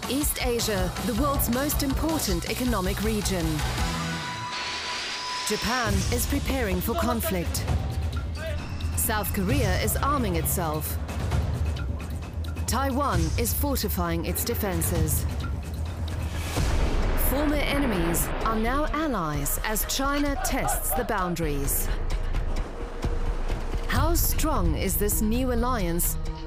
East Asia, the world's most important economic region. Japan is preparing for conflict. South Korea is arming itself. Taiwan is fortifying its defenses. Former enemies are now allies as China tests the boundaries. How strong is this new alliance